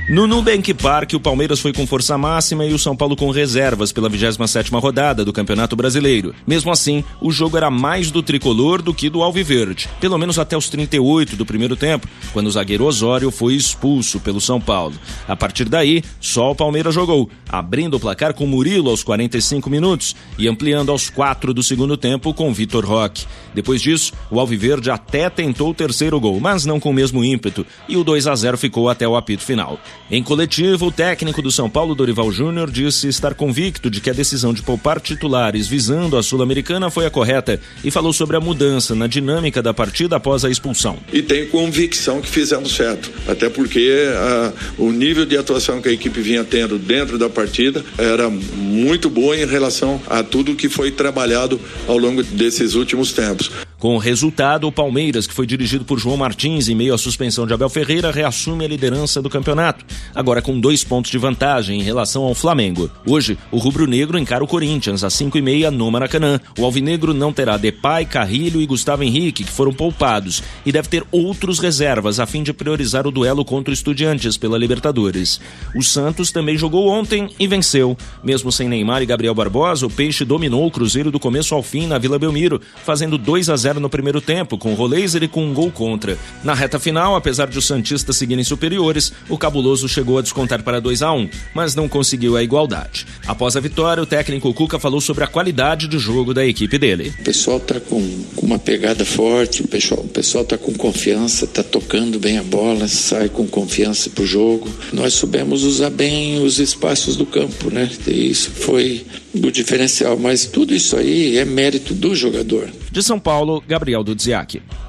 No Nubank Park, o Palmeiras foi com força máxima e o São Paulo com reservas pela 27ª rodada do Campeonato Brasileiro. Mesmo assim, o jogo era mais do tricolor do que do alviverde, pelo menos até os 38 do primeiro tempo, quando o zagueiro Osório foi expulso pelo São Paulo. A partir daí, só o Palmeiras jogou, abrindo o placar com Murilo aos 45 minutos e ampliando aos 4 do segundo tempo com Vitor Roque. Depois disso, o alviverde até tentou o terceiro gol, mas não com o mesmo ímpeto, e o 2-0 ficou até o apito final. Em coletivo, o técnico do São Paulo, Dorival Júnior, disse estar convicto de que a decisão de poupar titulares visando a Sul-Americana foi a correta e falou sobre a mudança na dinâmica da partida após a expulsão. E tenho convicção que fizemos certo, até porque o nível de atuação que a equipe vinha tendo dentro da partida era muito boa em relação a tudo que foi trabalhado ao longo desses últimos tempos. Com o resultado, o Palmeiras, que foi dirigido por João Martins em meio à suspensão de Abel Ferreira, reassume a liderança do campeonato, agora com 2 pontos de vantagem em relação ao Flamengo. Hoje, o rubro-negro encara o Corinthians às 5h30 no Maracanã. O alvinegro não terá Depay, Carrilho e Gustavo Henrique, que foram poupados, e deve ter outros reservas a fim de priorizar o duelo contra o Estudiantes pela Libertadores. O Santos também jogou ontem e venceu. Mesmo sem Neymar e Gabriel Barbosa, o Peixe dominou o Cruzeiro do começo ao fim na Vila Belmiro, fazendo 2-0 no primeiro tempo, com o Roleiser e com um gol contra. Na reta final, apesar de os santistas seguirem superiores, o Cabuloso chegou a descontar para 2-1, mas não conseguiu a igualdade. Após a vitória, o técnico Cuca falou sobre a qualidade de jogo da equipe dele. O pessoal está com uma pegada forte, o pessoal está com confiança, está tocando bem a bola, sai com confiança para o jogo. Nós soubemos usar bem os espaços do campo, né? E isso foi o diferencial, mas tudo isso aí é mérito do jogador. De São Paulo, Gabriel Dudziak.